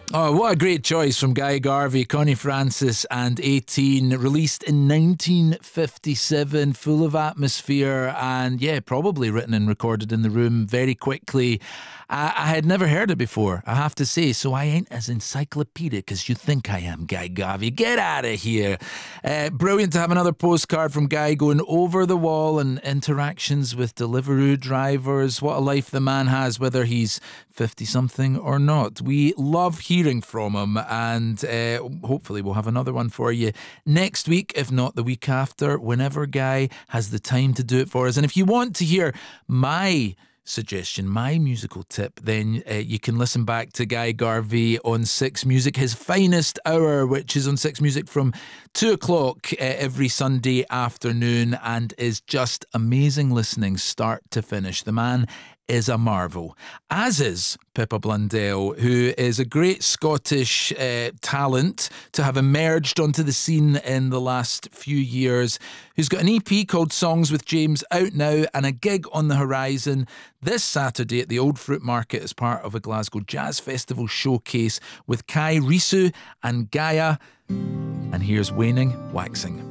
Oh, what a great choice from Guy Garvey, Connie Francis and 18, released in 1957, full of atmosphere and, yeah, probably written and recorded in the room very quickly. I had never heard it before, I have to say, so I ain't as encyclopedic as you think I am, Guy Garvey. Get out of here. Brilliant to have another postcard from Guy going over the wall and interactions with Deliveroo drivers. What a life the man has, whether he's 50-something or not. We love hearing from him, and hopefully we'll have another one for you next week, if not the week after, whenever Guy has the time to do it for us. And if you want to hear my suggestion, my musical tip, then you can listen back to Guy Garvey on Six Music, his finest hour, which is on Six Music from 2 o'clock every Sunday afternoon, and is just amazing listening start to finish. The man is a marvel, as is Pippa Blundell, who is a great Scottish talent to have emerged onto the scene in the last few years, who's got an EP called Songs with James out now and a gig on the horizon this Saturday at the Old Fruit Market as part of a Glasgow Jazz Festival showcase with Kai Risu and Gaia. And here's Waning Waxing.